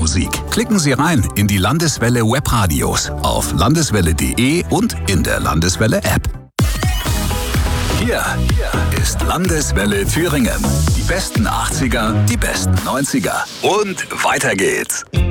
Musik. Klicken Sie rein in die Landeswelle Webradios auf landeswelle.de und in der Landeswelle App. Hier ist Landeswelle Thüringen. Die besten 80er, die besten 90er und weiter geht's.